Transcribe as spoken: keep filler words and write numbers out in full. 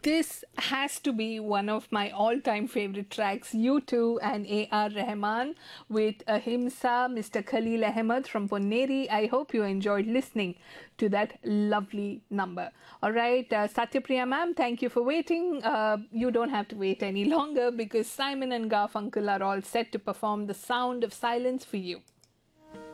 This has to be one of my all-time favorite tracks, U two and A R. Rahman with Ahimsa, Mister Khalil Ahmed from Ponneri. I hope you enjoyed listening to that lovely number. All right, uh, Satyapriya ma'am, thank you for waiting. Uh, you don't have to wait any longer because Simon and Garfunkel are all set to perform The Sound of Silence for you.